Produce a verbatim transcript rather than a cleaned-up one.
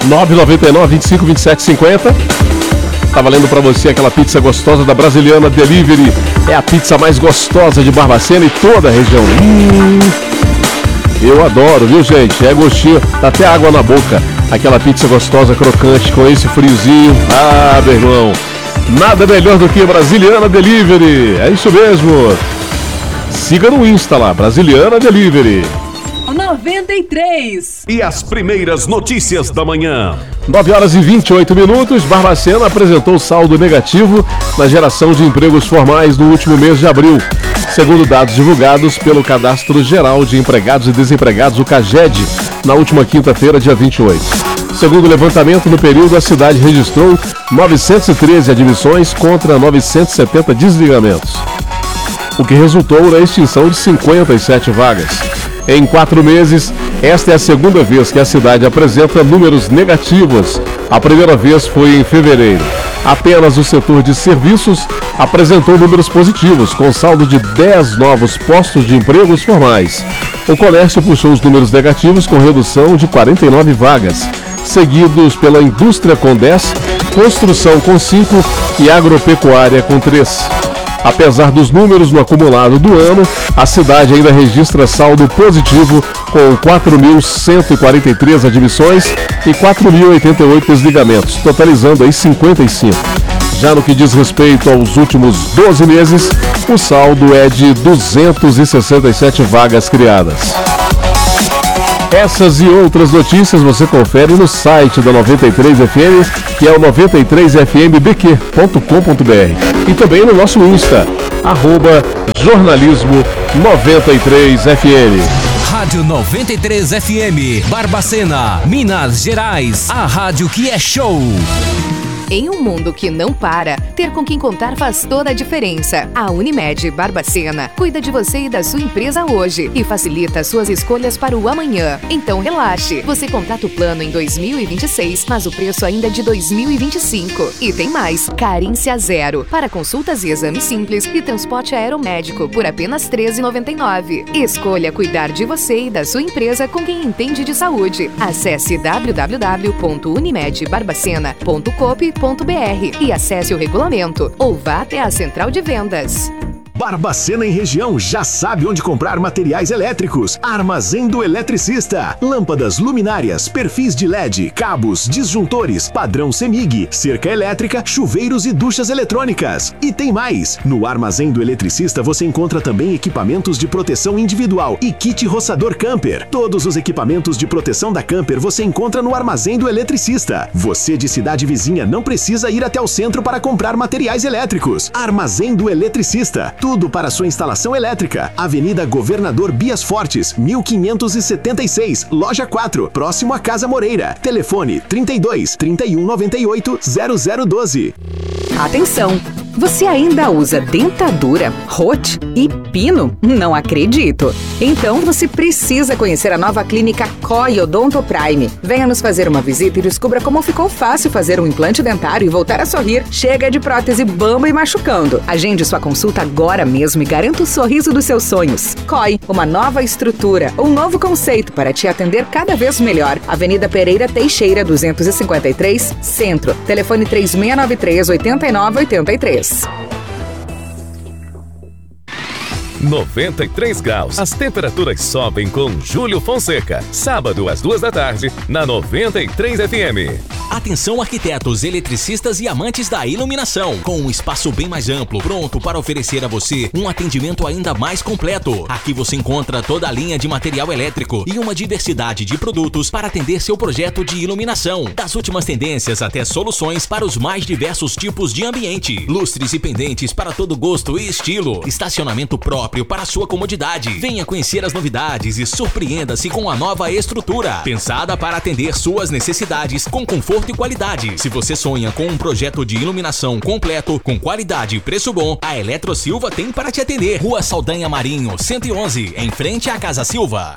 nove nove nove, vinte e cinco, vinte e sete, cinquenta. Tá valendo pra você aquela pizza gostosa da Brasiliana Delivery. É a pizza mais gostosa de Barbacena e toda a região. Hum, eu adoro, viu, gente? É gostinho, dá até água na boca. Aquela pizza gostosa, crocante, com esse friozinho. Ah, meu irmão, nada melhor do que Brasiliana Delivery. É isso mesmo. Siga no Insta lá, Brasiliana Delivery. noventa e três. E as primeiras notícias da manhã. nove horas e vinte e oito minutos. Barbacena apresentou saldo negativo na geração de empregos formais no último mês de abril, segundo dados divulgados pelo Cadastro Geral de Empregados e Desempregados, o CAGED, na última quinta-feira, dia vinte e oito. Segundo o levantamento, no período, a cidade registrou novecentas e treze admissões contra novecentos e setenta desligamentos, o que resultou na extinção de cinquenta e sete vagas. Em quatro meses, esta é a segunda vez que a cidade apresenta números negativos. A primeira vez foi em fevereiro. Apenas o setor de serviços apresentou números positivos, com saldo de dez novos postos de empregos formais. O comércio puxou os números negativos com redução de quarenta e nove vagas, seguidos pela indústria com dez, construção com cinco e agropecuária com três. Apesar dos números no acumulado do ano, a cidade ainda registra saldo positivo com quatro mil cento e quarenta e três admissões e quatro mil e oitenta e oito desligamentos, totalizando aí cinquenta e cinco. Já no que diz respeito aos últimos doze meses, o saldo é de duzentas e sessenta e sete vagas criadas. Essas e outras notícias você confere no site da noventa e três F M, que é o noventa e três F M B Q ponto com ponto B R, e também no nosso Insta, arroba jornalismo noventa e três F M. Rádio noventa e três F M, Barbacena, Minas Gerais, a rádio que é show. Em um mundo que não para, ter com quem contar faz toda a diferença. A Unimed Barbacena cuida de você e da sua empresa hoje e facilita suas escolhas para o amanhã. Então relaxe, você contrata o plano em dois mil e vinte e seis, mas o preço ainda é de dois mil e vinte e cinco. E tem mais, carência zero, para consultas e exames simples e transporte aeromédico por apenas treze reais e noventa e nove centavos. Escolha cuidar de você e da sua empresa com quem entende de saúde. Acesse w w w ponto unimed barbacena ponto coop ponto b r e acesse o regulamento ou vá até a central de vendas. Barbacena em região já sabe onde comprar materiais elétricos. Armazém do Eletricista. Lâmpadas, luminárias, perfis de L E D, cabos, disjuntores, padrão CEMIG, cerca elétrica, chuveiros e duchas eletrônicas. E tem mais! No Armazém do Eletricista você encontra também equipamentos de proteção individual e kit roçador camper. Todos os equipamentos de proteção da camper você encontra no Armazém do Eletricista. Você de cidade vizinha não precisa ir até o centro para comprar materiais elétricos. Armazém do Eletricista. Tudo para sua instalação elétrica. Avenida Governador Bias Fortes, mil quinhentos e setenta e seis, Loja quatro, próximo à Casa Moreira. Telefone trinta e dois, trinta e um, noventa e oito, zero zero doze. Atenção! Você ainda usa dentadura, rote e pino? Não acredito! Então você precisa conhecer a nova clínica C O I Odonto Prime. Venha nos fazer uma visita e descubra como ficou fácil fazer um implante dentário e voltar a sorrir. Chega de prótese bamba e machucando. Agende sua consulta agora mesmo e garanta o sorriso dos seus sonhos. C O I, uma nova estrutura, um novo conceito para te atender cada vez melhor. Avenida Pereira Teixeira, duzentos e cinquenta e três, Centro. Telefone três seis nove três, oito nove oito três. noventa e três graus. As temperaturas sobem com Júlio Fonseca. Sábado às duas da tarde, na noventa e três F M. Atenção arquitetos, eletricistas e amantes da iluminação. Com um espaço bem mais amplo, pronto para oferecer a você um atendimento ainda mais completo. Aqui você encontra toda a linha de material elétrico e uma diversidade de produtos para atender seu projeto de iluminação. Das últimas tendências até soluções para os mais diversos tipos de ambiente. Lustres e pendentes para todo gosto e estilo. Estacionamento próprio para sua comodidade. Venha conhecer as novidades e surpreenda-se com a nova estrutura, pensada para atender suas necessidades com conforto e qualidade. Se você sonha com um projeto de iluminação completo, com qualidade e preço bom, a Eletro Silva tem para te atender. Rua Saldanha Marinho, cento e onze, em frente à Casa Silva.